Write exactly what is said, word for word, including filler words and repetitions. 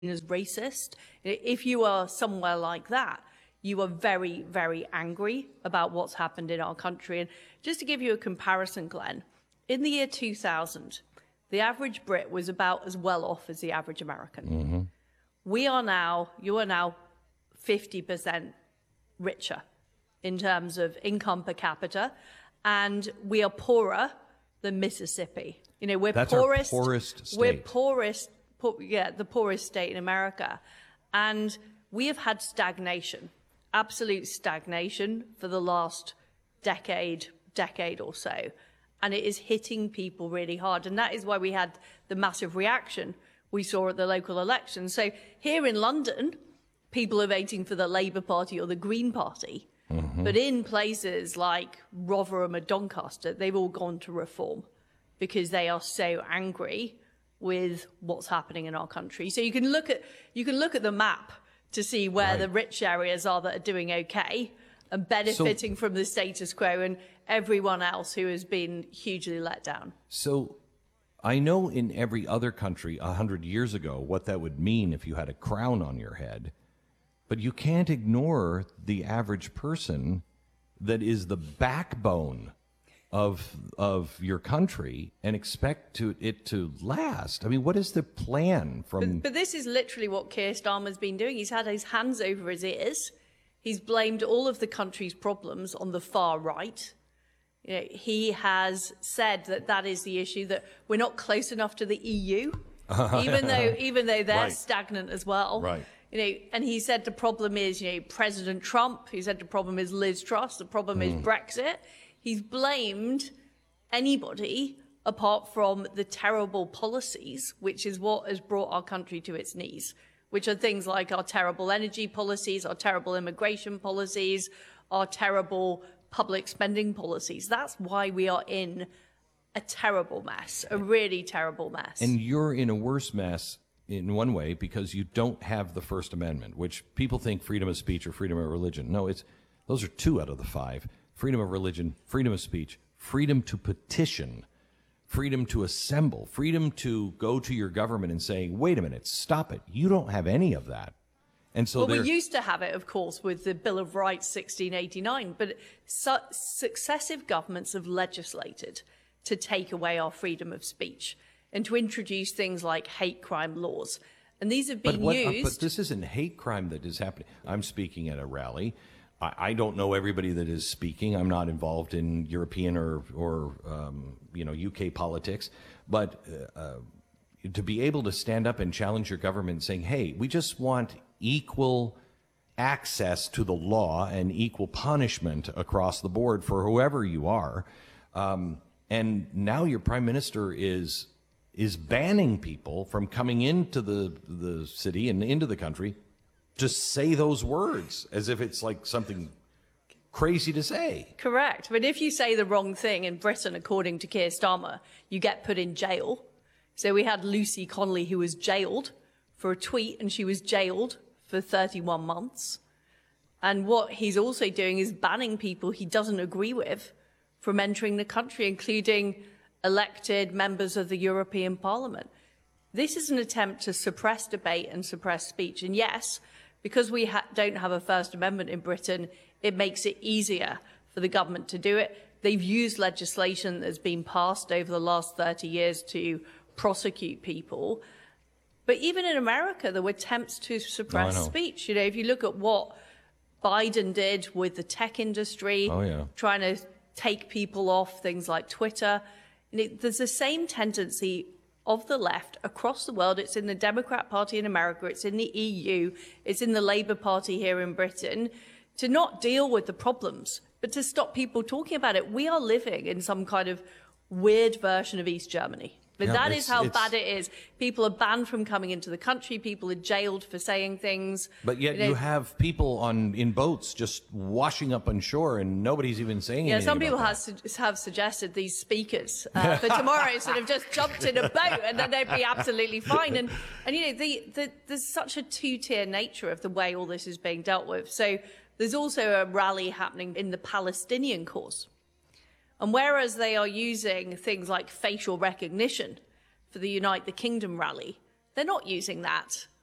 as racist. If you are somewhere like that, you are very, very angry about what's happened in our country. And just to give you a comparison, Glenn, in the year two thousand, the average Brit was about as well off as the average American. Mm-hmm. We are now, you are now fifty percent richer in terms of income per capita, and we are poorer than Mississippi. You know, we're That's poorest, our poorest state. We're poorest, poor, yeah, the poorest state in America. And we have had stagnation, absolute stagnation for the last decade, decade or so. And it is hitting people really hard. And that is why we had the massive reaction we saw at the local elections. So here in London, people are voting for the Labour Party or the Green Party. Mm-hmm. But in places like Rotherham or Doncaster, they've all gone to Reform because they are so angry with what's happening in our country. So you can look at you can look at the map to see where right. the rich areas are that are doing okay and benefiting so, from the status quo, and everyone else who has been hugely let down. So I know in every other country a hundred years ago what that would mean if you had a crown on your head, but you can't ignore the average person that is the backbone of of your country and expect to it to last. I mean, what is the plan from... But, but this is literally what Keir Starmer's been doing. He's had his hands over his ears. He's blamed all of the country's problems on the far right. You know, he has said that that is the issue, that we're not close enough to the E U, even though even though they're right. stagnant as well. Right. You know, and he said the problem is, you know, President Trump. He said the problem is Liz Truss. The problem mm. is Brexit. He's blamed anybody apart from the terrible policies, which is what has brought our country to its knees, which are things like our terrible energy policies, our terrible immigration policies, our terrible public spending policies. That's why we are in a terrible mess, a really terrible mess. And you're in a worse mess in one way because you don't have the First Amendment, which people think freedom of speech or freedom of religion. No, it's those are two out of the five. Freedom of religion, freedom of speech, freedom to petition, freedom to assemble, freedom to go to your government and say, wait a minute, stop it. You don't have any of that. And so well, we used to have it, of course, with the Bill of Rights sixteen eighty-nine, but su successive governments have legislated to take away our freedom of speech and to introduce things like hate crime laws. And these have been but what, used... Uh, but this isn't hate crime that is happening. I'm speaking at a rally. I, I don't know everybody that is speaking. I'm not involved in European or, or um, you know, U K politics. But uh, to be able to stand up and challenge your government saying, hey, we just want equal access to the law and equal punishment across the board for whoever you are. Um, and now your prime minister is is banning people from coming into the the city and into the country to say those words as if it's like something crazy to say. Correct. But if you say the wrong thing in Britain, according to Keir Starmer, you get put in jail. So we had Lucy Connolly, who was jailed for a tweet, and she was jailed for thirty-one months. And what he's also doing is banning people he doesn't agree with from entering the country, including elected members of the European Parliament. This is an attempt to suppress debate and suppress speech. And yes, because we ha don't have a First Amendment in Britain, it makes it easier for the government to do it. They've used legislation that's been passed over the last thirty years to prosecute people. But even in America, there were attempts to suppress no, speech. You know, if you look at what Biden did with the tech industry, oh, yeah. trying to take people off things like Twitter, there's the same tendency of the left across the world. It's in the Democrat Party in America, it's in the E U, it's in the Labour Party here in Britain, to not deal with the problems, but to stop people talking about it. We are living in some kind of weird version of East Germany. But yeah, that is how it's, bad it is. People are banned from coming into the country. People are jailed for saying things. But yet you know, you have people on in boats just washing up on shore, and nobody's even saying yeah, anything. Some people about have, su have suggested these speakers uh, for tomorrow sort of just jumped in a boat and then they'd be absolutely fine. And, and you know, the, the, there's such a two-tier nature of the way all this is being dealt with. So there's also a rally happening in the Palestinian cause. And whereas they are using things like facial recognition for the Unite the Kingdom rally, they're not using that